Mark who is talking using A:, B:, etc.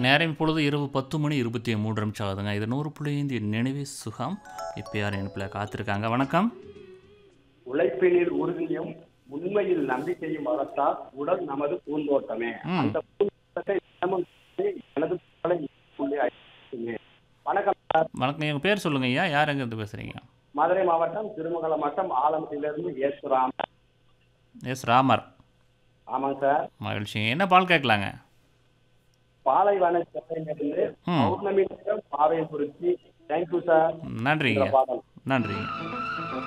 A: நேரம் இப்பொழுது இரவு 10:23 ஆகுதுங்க. இது 100.5 நினைவே சுகம். இப்போ யார் இணைப்பில் காத்திருக்காங்க? வணக்கம்.
B: உழைப்பினில் உறுதியும் உண்மையில் நம்பிக்கையும் வளர்த்தால் உடல் நமது பூந்தோட்டமே.
A: ம்
B: அந்த பூந்தோட்டத்தை தினமும் எனது புகழை உள்ளே அழிக்குமே. வணக்கம் சார்.
A: வணக்கம். எங்கள் பேர் சொல்லுங்க ஐயா. யார் எங்கேருந்து பேசுகிறீங்க?
B: மதுரை மாவட்டம் திருமங்கலம் வட்டம் ஆலமட்டிலிருந்து ஏசுராம்.
A: எஸ் ராமர்.
B: ஆமாங்க சார்.
A: மகிழ்ச்சி. என்ன பால் கேட்கலாங்க?
B: பாலைவன சென்னையிலிருந்து
A: ம்
B: பௌர்ணமி பாவை குறிச்சி. Thank you sir.
A: நன்றிங்க.
B: பாடல்
A: நன்றிங்க.